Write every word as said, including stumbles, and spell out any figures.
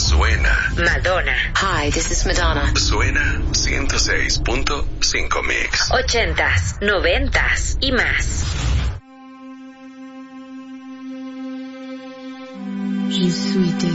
Suena. Madonna. Hi, this is Madonna. Suena ciento seis punto cinco Mix. Ochentas, noventas y más. Je suis